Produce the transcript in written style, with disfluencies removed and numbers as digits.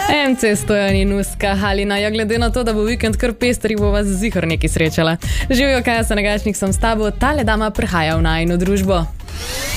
MC Stojan in Uska Halina, ja glede na to, da bo vikend kar pestri, bo vas zihar nekaj srečala. Živijo, Kaja Sanagačnik sem s tabo, tale dama prihaja v najino družbo.